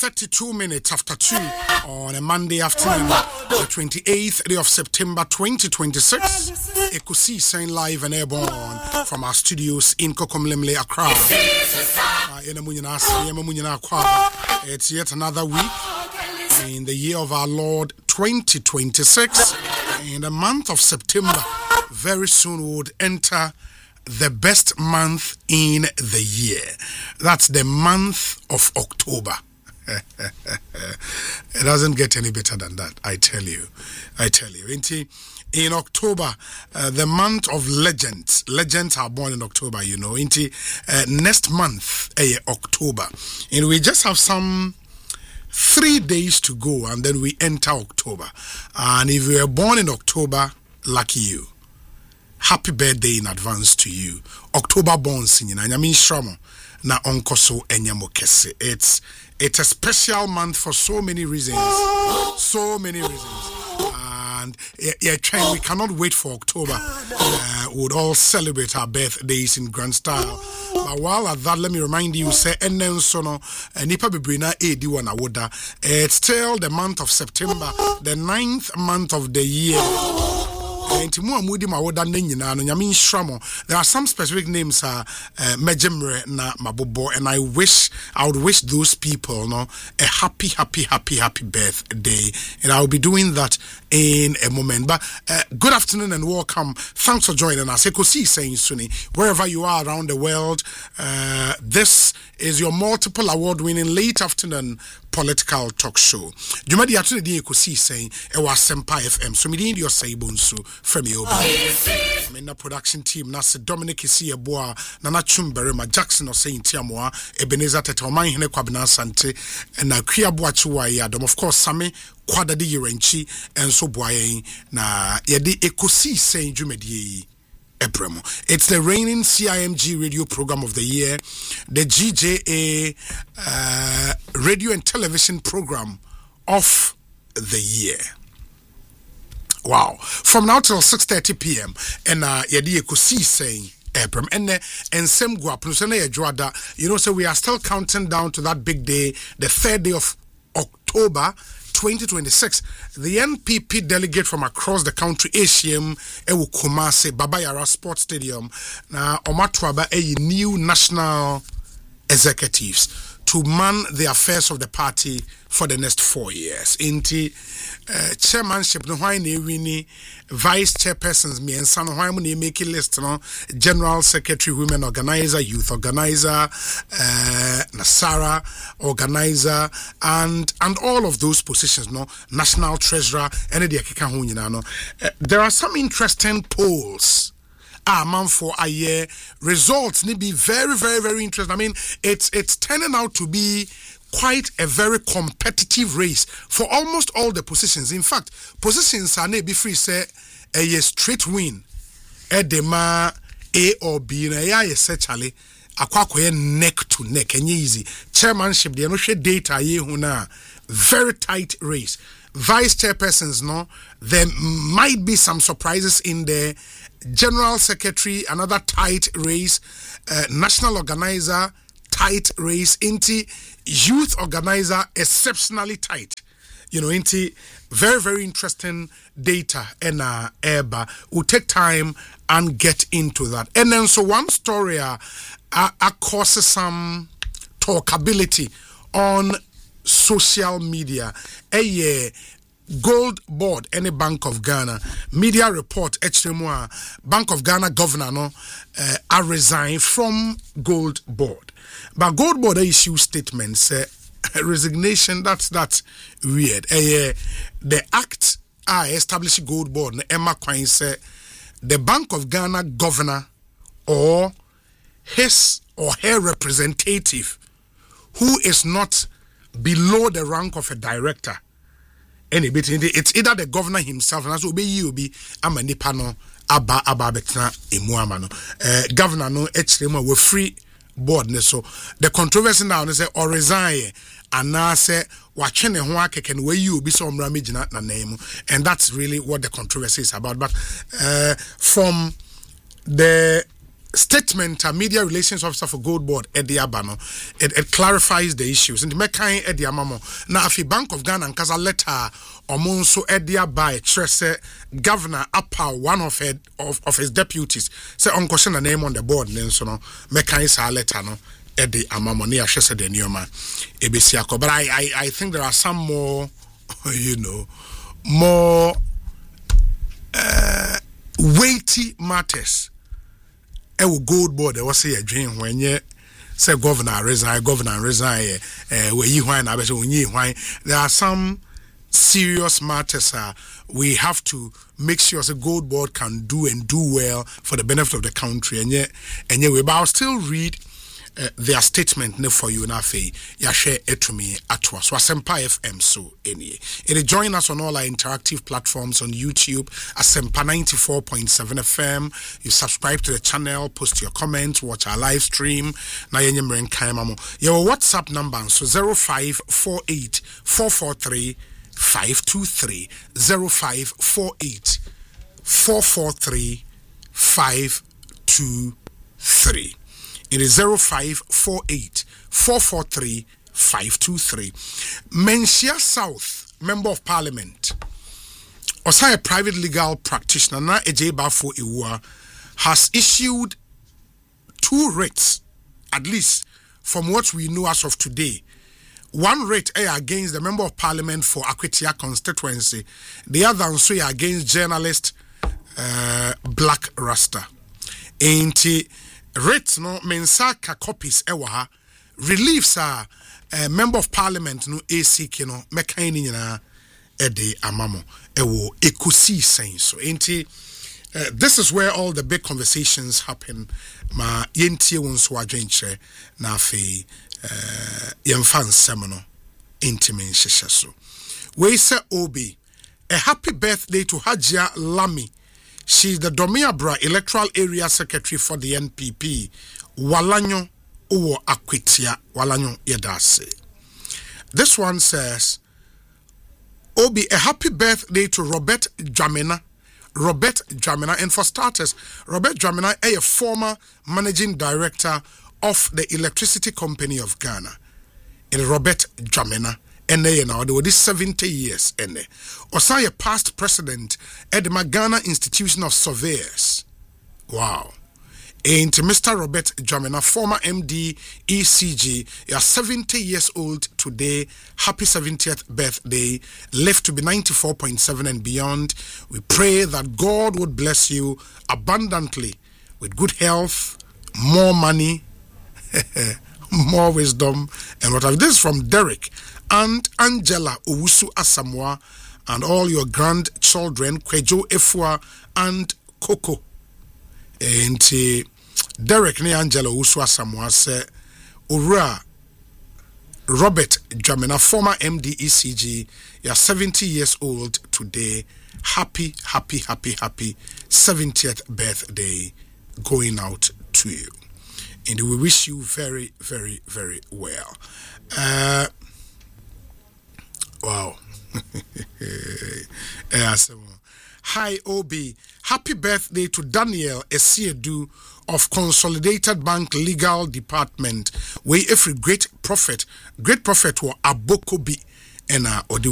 32 minutes after 2 on a Monday afternoon, the 28th day of September 2026. Ekusi saying live and airborne from our studios in Kokomlemle, Accra. It's yet another week in the year of our Lord 2026. In the month of September, very soon would enter the best month in the year. That's the month of October. It doesn't get any better than that, I tell you. In October, the month of legends. Legends are born in October, you know. Next month, October. And we just have some 3 days to go, and then we enter October. And if you were born in October, lucky you. Happy birthday in advance to you. October born singing. I mean, Shramo na onkoso enyamo kese. It's a special month for so many reasons. And we cannot wait for October. We would all celebrate our birthdays in grand style. But while at that, let me remind you, say, it's still the month of September, the 9th month of the year. There are some specific names, Mejemre na Mabobo, and I would wish those people a happy birthday. And I'll be doing that in a moment. But good afternoon and welcome. Thanks for joining us. Ekosi saying Suni, wherever you are around the world, this is your multiple award-winning late afternoon political talk show. Jumadi atune di Ekosi saying ewa Sempa FM. So me di your say bonsu from you. I'm in the production team. Nasa Dominic Isieboa, Nana Chumberema, Jackson or saying Tiamoa, Ebenezer Tetoman Hene Kwabena Sante, and Kia Boachua Yadom. Of course, Sami Kwadadi Yerenchi and so Boye na Yedi Ekosi saying Jumedi. It's the reigning CIMG radio program of the year, the GJA radio and television program of the year. Wow. From now till 6:30 p.m. and Yadi Ekosi saying Abram and Sem Guapusene Joada, you know, so we are still counting down to that big day, the 3rd day of October 2026. The NPP delegate from across the country, ACM, Ewu Kumase, Babayara Sports Stadium, na Omatwaba, new national executives to man the affairs of the party for the next 4 years. Inti chairmanship no why ne wini, vice chairpersons me and son why money make list no, general secretary, women organizer, youth organizer, Nasara organizer, and all of those positions, no, national treasurer, and there are some interesting polls. Man for a year results need be very interesting. I mean, it's turning out to be quite a very competitive race for almost all the positions. In fact, positions are be free say a straight win. Edema A or B na ya essentially akwakoye neck to neck and easy. Chairmanship the no share data ye huna very tight race. Vice chairpersons, no, there might be some surprises in there. General secretary, another tight race. National organizer, tight race. Inti youth organizer, exceptionally tight. You know, inti very interesting data. And Eba will take time and get into that. And then so one story causes some talkability on social media. Gold Board, any Bank of Ghana media report HMO Bank of Ghana governor no are resigned from Gold Board, but Gold Board issue statements resignation. That's weird. The act established Gold Board. Emma Quine said the Bank of Ghana governor or his or her representative who is not below the rank of a director. It's either the governor himself and also be you be amanipano aba betna emuamano. Governor no HM we free board ne so the controversy now is say or resign and now say watching ho akeke we you be so mra megina na name, and that's really what the controversy is about. But from the statement, media relations officer for Gold Board, Eddie Abano, it clarifies the issues. And the Mekai Eddie Amamo. Now, if the Bank of Ghana and Kaza letter, Omonso Eddie by Tresse, Governor Apa, one of his deputies, say on question a name on the board, then so no, Mekai sa letter, no, Eddie Amamo, near Shessa de Nioma, Ebisiako. But I think there are some more, more weighty matters. Gold Board, there was a dream when you say governor resign, where you whine, there are some serious matters. We have to make sure the Gold Board can do well for the benefit of the country. And yet, but I'll still read their statement for you na fe ya share it to me atwa so Asempa FM so any it join us on all our interactive platforms on YouTube Asempa 94.7 FM. You subscribe to the channel, post your comments, watch our live stream na yenyemren kan mamo your WhatsApp number so 0548 443 523 0548 443 523. It is 0548 443 523. Menchia South, Member of Parliament, also a private legal practitioner, na Ejebafo Iwa, has issued 2 writs, at least from what we know as of today. One writ against the Member of Parliament for Akwetia constituency, the other also against journalist Black Rasta. Ain't writs no mensaka copies ewa reliefs are Member of Parliament no AC no mekaini nyina ede amamo ewo ekusi sen so enti this is where all the big conversations happen ma yentie won so adwenche na afi yemfa nsem no enti menhyehyɛ so we say obi a happy birthday to Hajia Lami. She's the Domiabra Electoral Area Secretary for the NPP. Walanyo Uwo Akwetia Walanyo Yedase. This one says, Obi, a happy birthday to Robert Dramina. And for starters, Robert Dramina is a former managing director of the Electricity Company of Ghana. And Robert Dramina. And they now they were this 70 years and Osaya past president at the Ghana Institution of Surveyors. Wow. And Mr. Robert Dramina, former MD ECG, you are 70 years old today. Happy 70th birthday. Left to be 94.7 and beyond. We pray that God would bless you abundantly with good health, more money, more wisdom, and whatever. This is from Derek and Angela Owusu Asamoah and all your grandchildren, Kwejo Efua and Coco. And Derek and Angela Owusu Asamoah say, Ura Robert Dramina, former MD ECG, you're 70 years old today. Happy 70th birthday going out to you. And we wish you very, very, very well. Wow. Hi, Obi. Happy birthday to Daniel Esiedu of Consolidated Bank Legal Department. We every great prophet were Abokobi and